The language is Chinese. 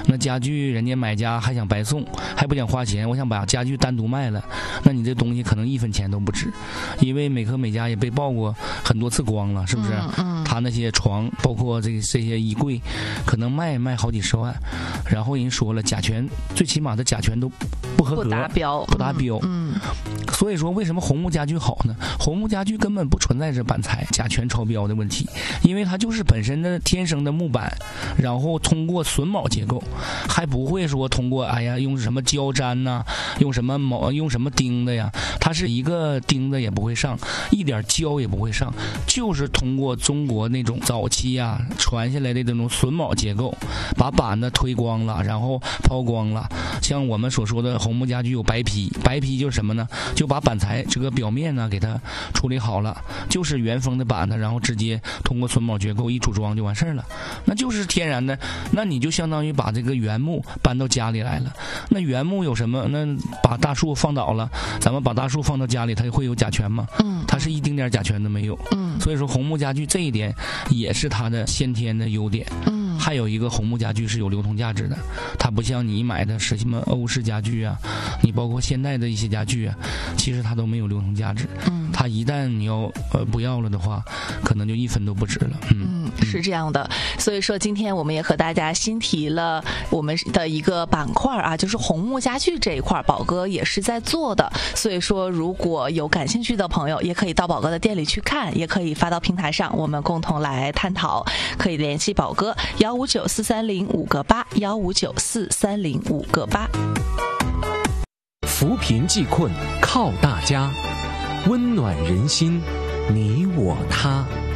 那家具人家买家还想白送，还不想花钱，我想把家具单独卖了，那你这东西可能1分钱都不值。因为美克美家也被曝过很多次光了，是不是？他那些床包括这些衣柜可能卖好几十万，然后人说了甲醛，最起码的甲醛都不合格，不达标。所以说为什么红木家具好呢？红木家具根本不存在着板材甲醛超标的问题，因为它就是本身的天生的木板，然后通过榫卯结构，还不会说通过用什么胶粘呐，用什么钉子呀，它是一个钉子也不会上，一点胶也不会上，就是通过中国那种早期传下来的这种榫卯结构，把板子推光了，然后抛光了。像我们所说的红木家具有白坯，白坯就是什么呢？就把板材这个表面呢给它处理好了，就是原封的板子，然后直接通过榫卯结构一组装就完事儿了，那就是天然的。那你就相当于把这个原木搬到家里来了。那原木有什么？那把大树放倒了，咱们把大树放到家里，它会有甲醛吗？它是一丁点甲醛都没有。所以说红木家具这一点也是它的先天的优点。还有一个红木家具是有流通价值的，它不像你买的是什么欧式家具啊，你包括现代的一些家具啊，其实它都没有流通价值。它一旦你要不要了的话，可能就1分都不值了。 是这样的。所以说今天我们也和大家新提了我们的一个板块啊，就是红木家具这一块，宝哥也是在做的。所以说如果有感兴趣的朋友，也可以到宝哥的店里去看，也可以发到平台上，我们共同来探讨。可以联系宝哥1594305个8，1594305个8。 扶贫济困靠大家，温暖人心，你我他。